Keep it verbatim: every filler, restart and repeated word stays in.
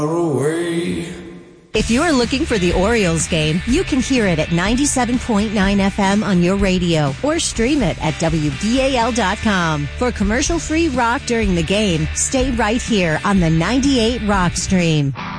away. If you're looking for the Orioles game, you can hear it at ninety-seven point nine F M on your radio or stream it at W B A L dot com. For commercial-free rock during the game, stay right here on the ninety-eight Rock Stream.